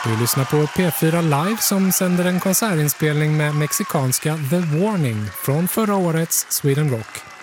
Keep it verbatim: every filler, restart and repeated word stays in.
Du lyssnar på P fyra Live som sänder en konsertinspelning med mexikanska The Warning från förra årets Sweden Rock.